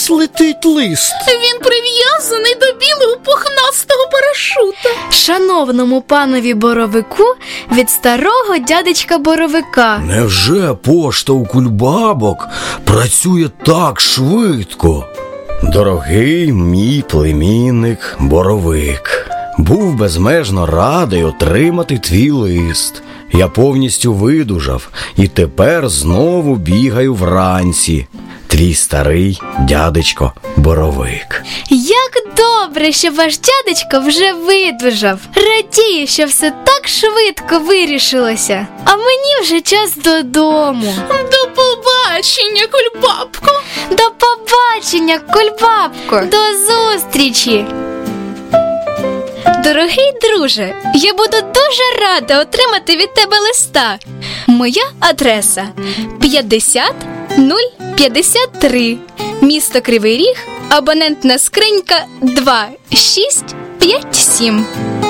летить лист? Він прив'язаний до білого пухнастого парашута. Шановному панові Боровику від старого дядечка Боровика. Невже пошта у Кульбабок працює так швидко? Дорогий мій племінник Боровик, був безмежно радий отримати твій лист. Я повністю видужав і тепер знову бігаю вранці. Твій старий дядечко Боровик. Як добре, що ваш дядечко вже видужав. Радію, що все так швидко вирішилося. А мені вже час додому. До побачення, Кульбабко. До побачення, Кульбабко. До зустрічі. Дорогий друже, я буду дуже рада отримати від тебе листа. Моя адреса 50053, місто Кривий Ріг, абонентна скринька 2657.